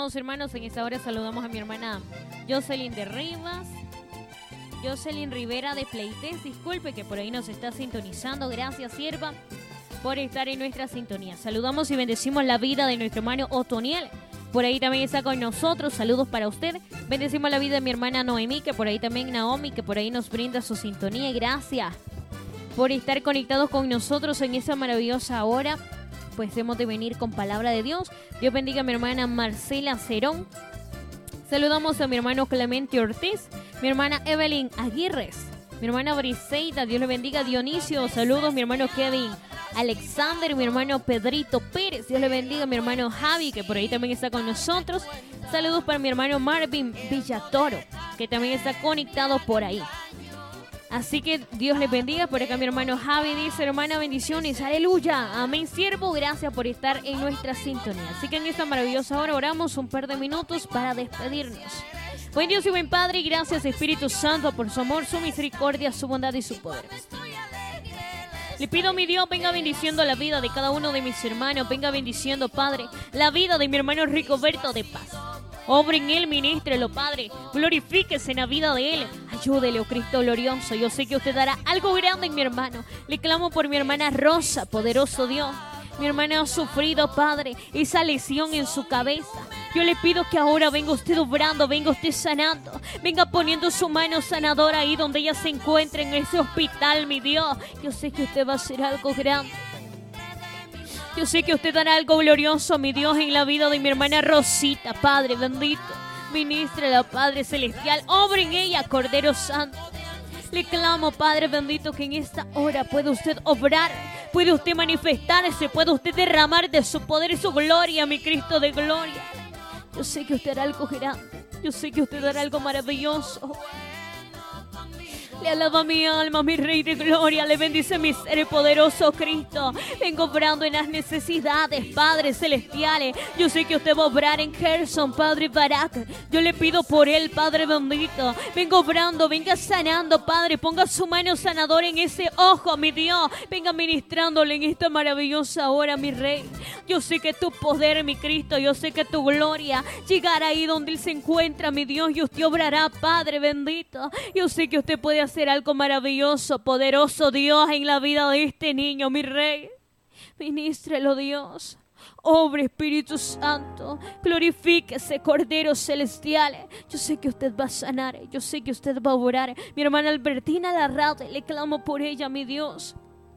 amados hermanos, en esta hora saludamos a mi hermana Jocelyn de Rivas, Jocelyn Rivera de Pleites, disculpe que por ahí nos está sintonizando. Gracias, sierva, por estar en nuestra sintonía. Saludamos y bendecimos la vida de nuestro hermano Otoniel. Por ahí también está con nosotros. Saludos para usted. Bendecimos la vida de mi hermana Noemí, que por ahí también Naomi, que por ahí nos brinda su sintonía. Y gracias por estar conectados con nosotros en esa maravillosa hora. Pues hemos de venir con palabra de Dios. Dios bendiga a mi hermana Marcela Cerón. Saludamos a mi hermano Clemente Ortiz, mi hermana Evelyn Aguirres, mi hermana Briseida, Dios le bendiga. Dionisio, saludos, mi hermano Kevin Alexander, mi hermano Pedrito Pérez, Dios le bendiga. Mi hermano Javi, que por ahí también está con nosotros. Saludos para mi hermano Marvin Villatoro, que también está conectado por ahí. Así que Dios les bendiga. Por acá mi hermano Javi dice: hermana, bendiciones, aleluya, amén, siervo, gracias por estar en nuestra sintonía. Así que en esta maravillosa hora oramos un par de minutos para despedirnos. Buen Dios y buen Padre, gracias Espíritu Santo por su amor, su misericordia, su bondad y su poder. Le pido, mi Dios, venga bendiciendo la vida de cada uno de mis hermanos. Venga bendiciendo, Padre, la vida de mi hermano Rigoberto de Paz. Obre en él, ministrelo, Padre. Glorifíquese en la vida de él. Ayúdele, oh Cristo glorioso. Yo sé que usted hará algo grande en mi hermano. Le clamo por mi hermana Rosa, poderoso Dios. Mi hermana ha sufrido, Padre, esa lesión en su cabeza. Yo le pido que ahora venga usted obrando, venga usted sanando. Venga poniendo su mano sanadora ahí donde ella se encuentra, en ese hospital, mi Dios. Yo sé que usted va a hacer algo grande. Yo sé que usted hará algo glorioso, mi Dios, en la vida de mi hermana Rosita, Padre bendito. Ministrala, Padre celestial. Obra en ella, Cordero Santo. Le clamo, Padre bendito, que en esta hora puede usted obrar, puede usted manifestarse, puede usted derramar de su poder y su gloria, mi Cristo de gloria. Yo sé que usted hará algo grande. Yo sé que usted hará algo maravilloso. Le alaba mi alma, mi Rey de gloria. Le bendice mi ser poderoso Cristo. Vengo obrando en las necesidades, Padre celestiales. Yo sé que usted va a obrar en Gerson, Padre Barak. Yo le pido por él, Padre bendito. Vengo obrando, venga sanando, Padre. Ponga su mano sanadora en ese ojo, mi Dios. Venga ministrándole en esta maravillosa hora, mi Rey. Yo sé que tu poder, mi Cristo, yo sé que tu gloria llegará ahí donde él se encuentra, mi Dios. Y usted obrará, Padre bendito. Yo sé que usted puede hacer algo maravilloso, poderoso Dios, en la vida de este niño, mi Rey. Ministrelo, Dios. Obre, Espíritu Santo. Glorifíquese, Cordero Celestial. Yo sé que usted va a sanar. Yo sé que usted va a orar. Mi hermana Albertina Larrade, le clamo por ella, mi Dios.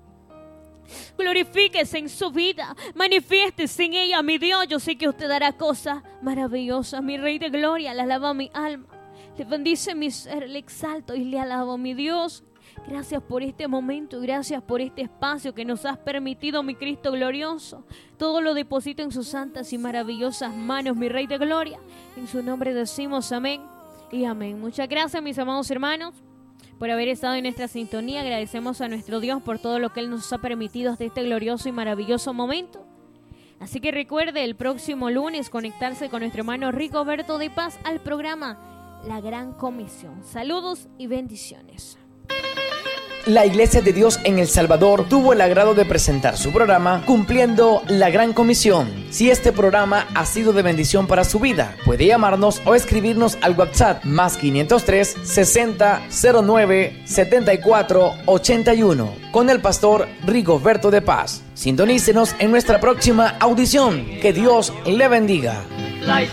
Glorifíquese en su vida. Manifiéstese en ella, mi Dios. Yo sé que usted hará cosas maravillosas, mi Rey de gloria. Le alaba mi alma. Le bendice mi ser, le exalto y le alabo, mi Dios. Gracias por este momento, gracias por este espacio que nos has permitido, mi Cristo glorioso. Todo lo deposito en sus santas y maravillosas manos, mi Rey de gloria. En su nombre decimos amén y amén. Muchas gracias, mis amados hermanos, por haber estado en nuestra sintonía. Agradecemos a nuestro Dios por todo lo que Él nos ha permitido hasta este glorioso y maravilloso momento. Así que recuerde el próximo lunes conectarse con nuestro hermano Rigoberto de Paz al programa La Gran Comisión. Saludos y bendiciones. La Iglesia de Dios en El Salvador tuvo el agrado de presentar su programa Cumpliendo la Gran Comisión. Si este programa ha sido de bendición para su vida, puede llamarnos o escribirnos al WhatsApp más 503 60 09 74 81 con el pastor Rigoberto de Paz. Sintonícenos en nuestra próxima audición. Que Dios le bendiga.